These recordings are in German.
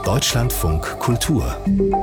Deutschlandfunk Kultur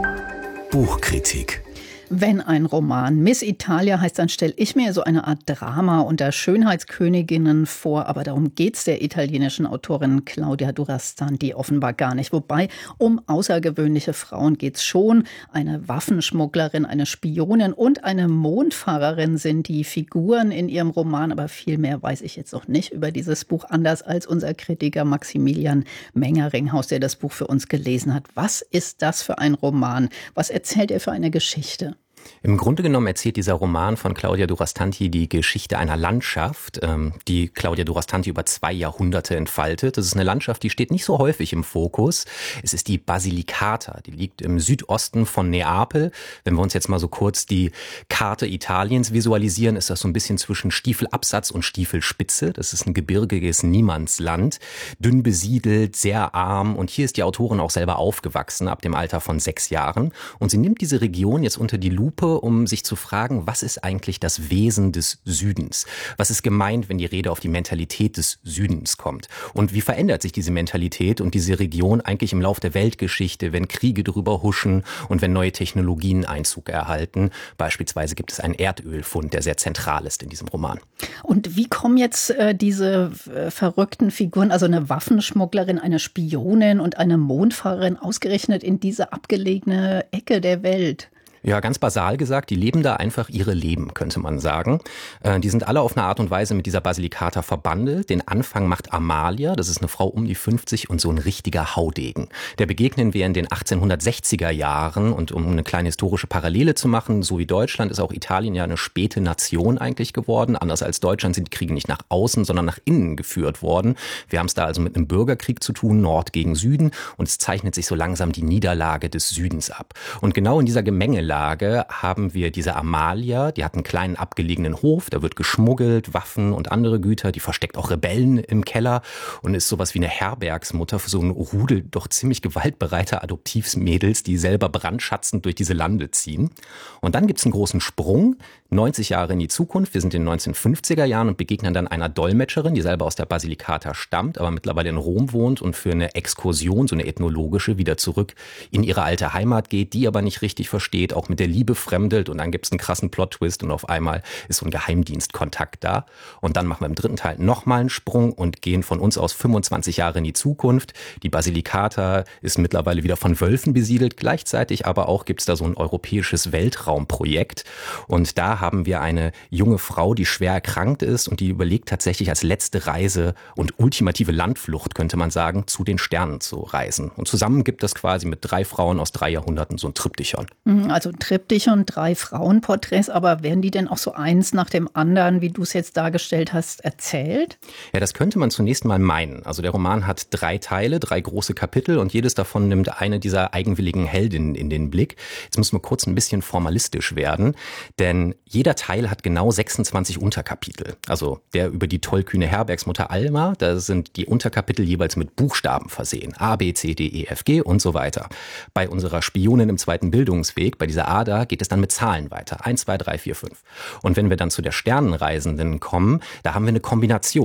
Buchkritik. Wenn ein Roman Miss Italia heißt, dann stelle ich mir so eine Art Drama unter Schönheitsköniginnen vor. Aber darum geht's der italienischen Autorin Claudia Durastanti offenbar gar nicht. Wobei, um außergewöhnliche Frauen geht's schon. Eine Waffenschmugglerin, eine Spionin und eine Mondfahrerin sind die Figuren in ihrem Roman. Aber viel mehr weiß ich jetzt noch nicht über dieses Buch, anders als unser Kritiker Maximilian Mengeringhaus, der das Buch für uns gelesen hat. Was ist das für ein Roman? Was erzählt er für eine Geschichte? Im Grunde genommen erzählt dieser Roman von Claudia Durastanti die Geschichte einer Landschaft, die Claudia Durastanti über 2 Jahrhunderte entfaltet. Das ist eine Landschaft, die steht nicht so häufig im Fokus. Es ist die Basilicata, die liegt im Südosten von Neapel. Wenn wir uns jetzt mal so kurz die Karte Italiens visualisieren, ist das so ein bisschen zwischen Stiefelabsatz und Stiefelspitze. Das ist ein gebirgiges Niemandsland, dünn besiedelt, sehr arm. Und hier ist die Autorin auch selber aufgewachsen, ab dem Alter von 6 Jahren. Und sie nimmt diese Region jetzt unter die Lupe, um sich zu fragen, was ist eigentlich das Wesen des Südens? Was ist gemeint, wenn die Rede auf die Mentalität des Südens kommt? Und wie verändert sich diese Mentalität und diese Region eigentlich im Lauf der Weltgeschichte, wenn Kriege drüber huschen und wenn neue Technologien Einzug erhalten? Beispielsweise gibt es einen Erdölfund, der sehr zentral ist in diesem Roman. Und wie kommen jetzt diese verrückten Figuren, also eine Waffenschmugglerin, eine Spionin und eine Mondfahrerin, ausgerechnet in diese abgelegene Ecke der Welt? Ja, ganz basal gesagt, die leben da einfach ihre Leben, könnte man sagen. Die sind alle auf eine Art und Weise mit dieser Basilicata verbandelt. Den Anfang macht Amalia, das ist eine Frau um die 50 und so ein richtiger Haudegen. Der begegnen wir in den 1860er Jahren und um eine kleine historische Parallele zu machen, so wie Deutschland ist auch Italien ja eine späte Nation eigentlich geworden. Anders als Deutschland sind die Kriege nicht nach außen, sondern nach innen geführt worden. Wir haben es da also mit einem Bürgerkrieg zu tun, Nord gegen Süden, und es zeichnet sich so langsam die Niederlage des Südens ab. Und genau in dieser Gemengelage haben wir diese Amalia, die hat einen kleinen abgelegenen Hof, da wird geschmuggelt, Waffen und andere Güter, die versteckt auch Rebellen im Keller und ist sowas wie eine Herbergsmutter für so ein Rudel doch ziemlich gewaltbereiter Adoptivmädels, die selber brandschatzend durch diese Lande ziehen. Und dann gibt's einen großen Sprung, 90 Jahre in die Zukunft, wir sind in den 1950er Jahren und begegnen dann einer Dolmetscherin, die selber aus der Basilicata stammt, aber mittlerweile in Rom wohnt und für eine Exkursion, so eine ethnologische, wieder zurück in ihre alte Heimat geht, die aber nicht richtig versteht, auch mit der Liebe fremdelt, und dann gibt's einen krassen Plot-Twist und auf einmal ist so ein Geheimdienstkontakt da. Und dann machen wir im dritten Teil nochmal einen Sprung und gehen von uns aus 25 Jahre in die Zukunft. Die Basilicata ist mittlerweile wieder von Wölfen besiedelt, gleichzeitig aber auch gibt's da so ein europäisches Weltraumprojekt, und da haben wir eine junge Frau, die schwer erkrankt ist und die überlegt tatsächlich als letzte Reise und ultimative Landflucht, könnte man sagen, zu den Sternen zu reisen. Und zusammen gibt es quasi mit 3 Frauen aus 3 Jahrhunderten so ein Triptychon. Also Triptychon, 3 Frauenporträts, aber werden die denn auch so eins nach dem anderen, wie du es jetzt dargestellt hast, erzählt? Ja, das könnte man zunächst mal meinen. Also der Roman hat 3 Teile, 3 große Kapitel, und jedes davon nimmt eine dieser eigenwilligen Heldinnen in den Blick. Jetzt müssen wir kurz ein bisschen formalistisch werden, denn jeder Teil hat genau 26 Unterkapitel. Also der über die tollkühne Herbergsmutter Alma, da sind die Unterkapitel jeweils mit Buchstaben versehen. A, B, C, D, E, F, G und so weiter. Bei unserer Spionin im zweiten Bildungsweg, bei dieser Ada, geht es dann mit Zahlen weiter. 1, 2, 3, 4, 5. Und wenn wir dann zu der Sternenreisenden kommen, da haben wir eine Kombination.